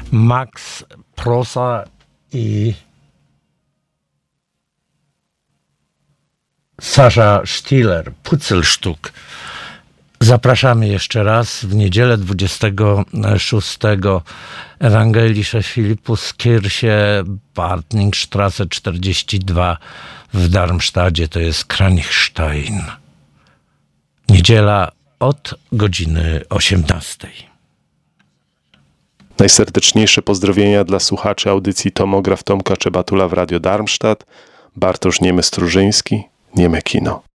Max Prosa i Sascha Stiller, Puzelstück. Zapraszamy jeszcze raz w niedzielę 26 Evangelische Philippuskirche, Bartningstraße 42 w Darmstadcie, to jest Kranichstein. Niedziela od godziny 18. Najserdeczniejsze pozdrowienia dla słuchaczy audycji Tomograf Tomka Czebatula w Radio Darmstadt, Bartosz Niemy-Strużyński, Nieme Kino.